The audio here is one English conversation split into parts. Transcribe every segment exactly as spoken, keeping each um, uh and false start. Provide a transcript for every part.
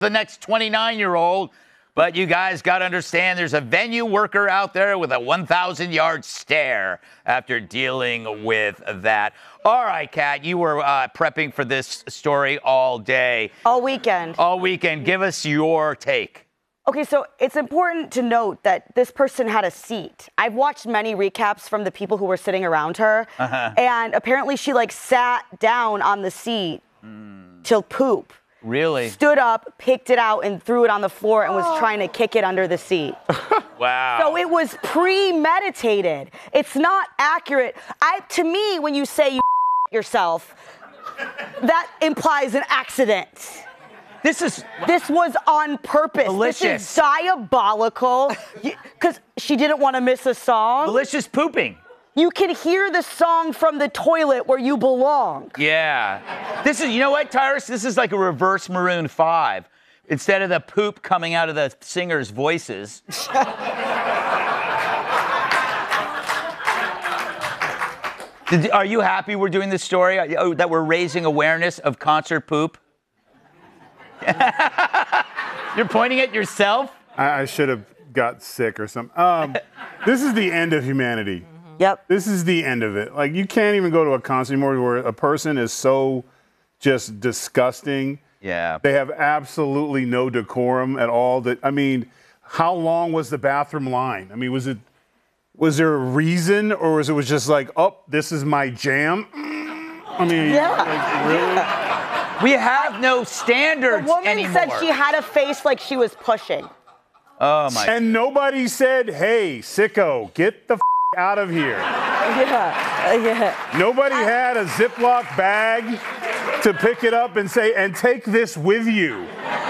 the next twenty-nine-year-old. But you guys got to understand there's a venue worker out there with a one thousand yard stare after dealing with that. All right, Kat, you were uh, prepping for this story all day. All weekend. All weekend. Give us your take. Okay, so it's important to note that this person had a seat. I've watched many recaps from the people who were sitting around her, uh-huh. and apparently she like sat down on the seat mm. till poop. Really? Stood up, picked it out, and threw it on the floor and was oh. trying to kick it under the seat. Wow. So it was premeditated. It's not accurate. I, to me, when you say you yourself, that implies an accident. This is... This was on purpose. Malicious. This is diabolical. Because she didn't want to miss a song. Malicious pooping. You can hear the song from the toilet where you belong. Yeah. This is, you know what, Tyrus? This is like a reverse Maroon five. Instead of the poop coming out of the singers' voices. Did, are you happy we're doing this story? Oh, that we're raising awareness of concert poop? You're pointing at yourself? I, I should have got sick or something. Um, this is the end of humanity. Yep. This is the end of it. Like, you can't even go to a concert anymore where a person is so just disgusting. Yeah. They have absolutely no decorum at all. That I mean, how long was the bathroom line? I mean, was it was there a reason, or was it was just like, oh, this is my jam? I mean, yeah. like, really? Yeah. We have no standards the woman anymore. said she had a face like she was pushing. Oh my! And nobody said, "Hey, sicko, get the f out of here." Yeah, uh, yeah. Nobody I, had a Ziploc bag to pick it up and say, "And take this with you."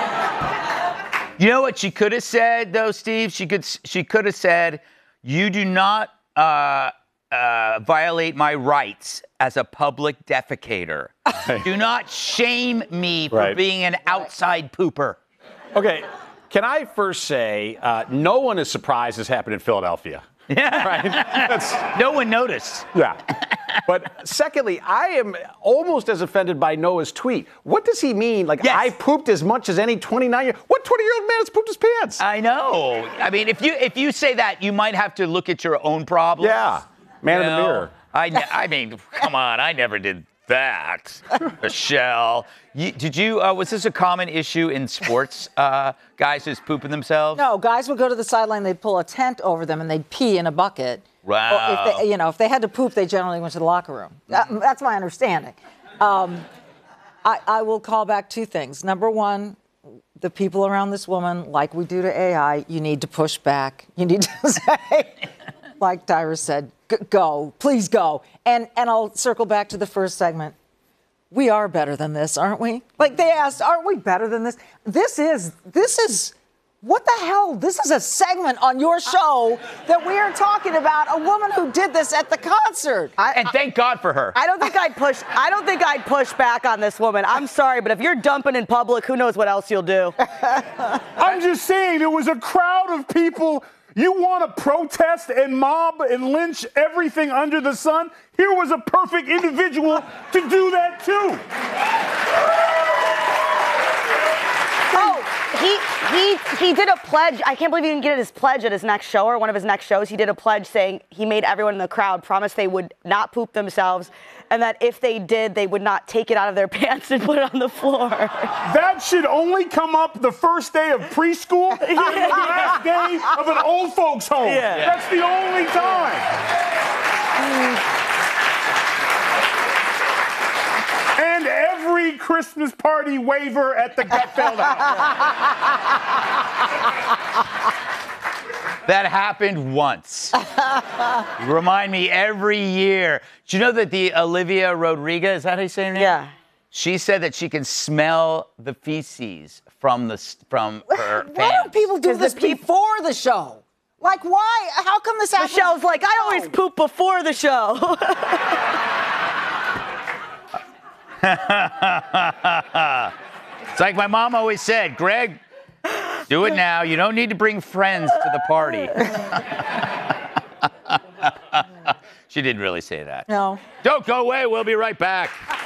You know what she could have said, though, Steve? She could. She could have said, "You do not uh, uh, violate my rights as a public defecator. Do not shame me for right. being an outside pooper." Okay. Can I first say, uh, no one is surprised this happened in Philadelphia. Yeah. Right? That's, no one noticed. Yeah. But secondly, I am almost as offended by Noah's tweet. What does he mean? Like, yes. I pooped as much as any twenty-nine-year... What twenty-year-old man has pooped his pants? I know. I mean, if you if you say that, you might have to look at your own problems. Yeah. Man you in the know? mirror. I, I mean, come on. I never did that, Michelle. You, did you, uh, was this a common issue in sports, uh, guys just pooping themselves? No, guys would go to the sideline, they'd pull a tent over them, and they'd pee in a bucket. Wow. Or if they, you know, if they had to poop, they generally went to the locker room. That, that's my understanding. Um, I, I will call back two things. Number one, the people around this woman, like we do to A I, you need to push back. You need to say, like Tyra said, go, please go. And and I'll circle back to the first segment. We are better than this, aren't we? Like they asked, aren't we better than this? This is, this is, what the hell? This is a segment on your show that we are talking about a woman who did this at the concert. I, and thank God for her. I don't think I'd push, I don't think I'd push back on this woman. I'm sorry, but if you're dumping in public, who knows what else you'll do? I'm just saying, there was a crowd of people. You want to protest and mob and lynch everything under the sun? Here was a perfect individual to do that too. Oh, he he he did a pledge. I can't believe he didn't get his pledge at his next show or one of his next shows. He did a pledge saying he made everyone in the crowd promise they would not poop themselves, and that if they did, they would not take it out of their pants and put it on the floor. That should only come up the first day of preschool and the last day of an old folks home. Yeah. That's the only time. And every Christmas party waiver at the Gutfeld house. That happened once. You remind me every year. Do you know that the Olivia Rodrigo, is that how you say her name? Yeah. She said that she can smell the feces from the from her fans. Why don't people do this before the show? Like, why? How come this happens? Michelle's like, I always poop before the show. It's like my mom always said, Greg, do it now. You don't need to bring friends to the party. She didn't really say that. No. Don't go away. We'll be right back.